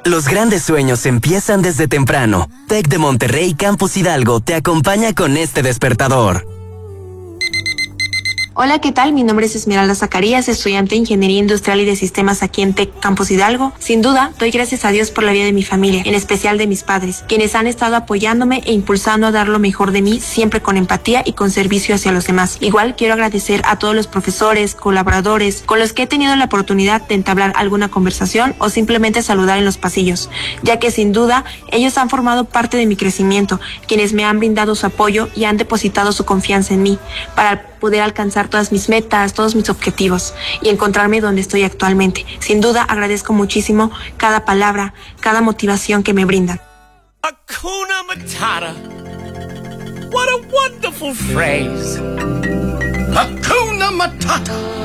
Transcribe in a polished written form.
Los grandes sueños empiezan desde temprano. TEC de Monterrey Campus Hidalgo te acompaña con este despertador. Hola, ¿qué tal? Mi nombre es Esmeralda Zacarías, estudiante de Ingeniería Industrial y de Sistemas aquí en TEC Campus Hidalgo. Sin duda, doy gracias a Dios por la vida de mi familia, en especial de mis padres, quienes han estado apoyándome e impulsando a dar lo mejor de mí, siempre con empatía y con servicio hacia los demás. Igual quiero agradecer a todos los profesores, colaboradores, con los que he tenido la oportunidad de entablar alguna conversación o simplemente saludar en los pasillos, ya que sin duda, ellos han formado parte de mi crecimiento, quienes me han brindado su apoyo y han depositado su confianza en mí, para poder alcanzar todas mis metas, todos mis objetivos y encontrarme donde estoy actualmente. Sin duda, agradezco muchísimo cada palabra, cada motivación que me brindan. Hakuna Matata. What a wonderful phrase. Hakuna Matata.